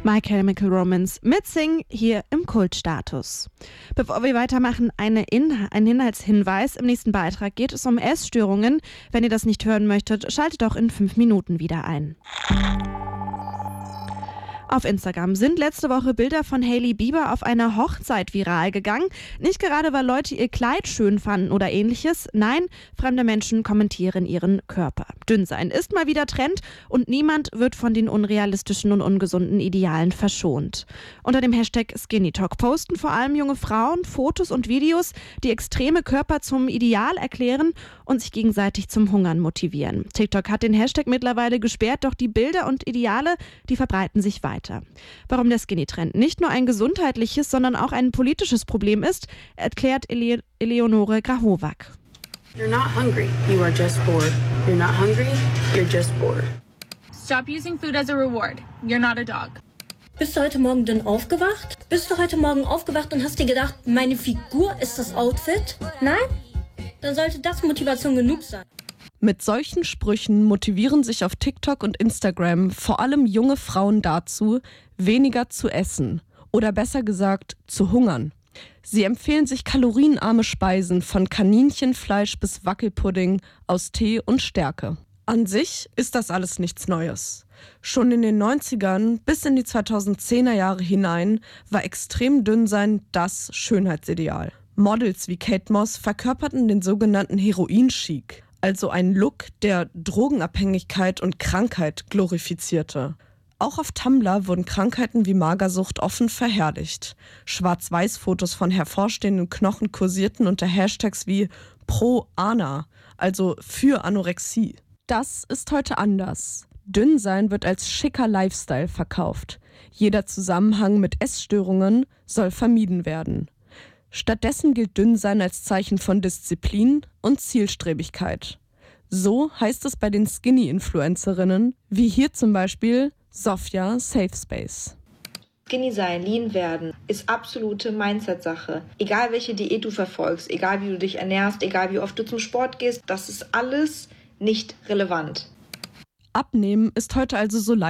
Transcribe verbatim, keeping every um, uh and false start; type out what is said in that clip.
My Chemical Romance mit Sing hier im Kultstatus. Bevor wir weitermachen, eine In- ein Inhaltshinweis. Im nächsten Beitrag geht es um Essstörungen. Wenn ihr das nicht hören möchtet, schaltet doch in fünf Minuten wieder ein. Auf Instagram sind letzte Woche Bilder von Hailey Bieber auf einer Hochzeit viral gegangen. Nicht gerade, weil Leute ihr Kleid schön fanden oder ähnliches. Nein, fremde Menschen kommentieren ihren Körper. Dünn sein ist mal wieder Trend und niemand wird von den unrealistischen und ungesunden Idealen verschont. Unter dem Hashtag SkinnyTalk posten vor allem junge Frauen Fotos und Videos, die extreme Körper zum Ideal erklären und sich gegenseitig zum Hungern motivieren. TikTok hat den Hashtag mittlerweile gesperrt, doch die Bilder und Ideale, die verbreiten sich weiter. Warum der Skinny-Trend nicht nur ein gesundheitliches, sondern auch ein politisches Problem ist, erklärt Ele- Eleonore Grahovac. You're not hungry, you are just bored. You're not hungry, you're just bored. Stop using food as a reward. You're not a dog. Bist du heute Morgen denn aufgewacht? Bist du heute Morgen aufgewacht und hast dir gedacht, meine Figur ist das Outfit? Nein? Dann sollte das Motivation genug sein. Mit solchen Sprüchen motivieren sich auf TikTok und Instagram vor allem junge Frauen dazu, weniger zu essen oder besser gesagt zu hungern. Sie empfehlen sich kalorienarme Speisen von Kaninchenfleisch bis Wackelpudding aus Tee und Stärke. An sich ist das alles nichts Neues. Schon in den neunzigern bis in die zweitausendzehner Jahre hinein war extrem dünn sein das Schönheitsideal. Models wie Kate Moss verkörperten den sogenannten Heroin-Chic, also ein Look, der Drogenabhängigkeit und Krankheit glorifizierte. Auch auf Tumblr wurden Krankheiten wie Magersucht offen verherrlicht. Schwarz-Weiß-Fotos von hervorstehenden Knochen kursierten unter Hashtags wie Pro-Ana, also für Anorexie. Das ist heute anders. Dünnsein wird als schicker Lifestyle verkauft. Jeder Zusammenhang mit Essstörungen soll vermieden werden. Stattdessen gilt Dünnsein als Zeichen von Disziplin und Zielstrebigkeit. So heißt es bei den Skinny-Influencerinnen, wie hier zum Beispiel Sofia Safespace. Skinny sein, lean werden, ist absolute Mindset-Sache. Egal welche Diät du verfolgst, egal wie du dich ernährst, egal wie oft du zum Sport gehst, das ist alles nicht relevant. Abnehmen ist heute also so leicht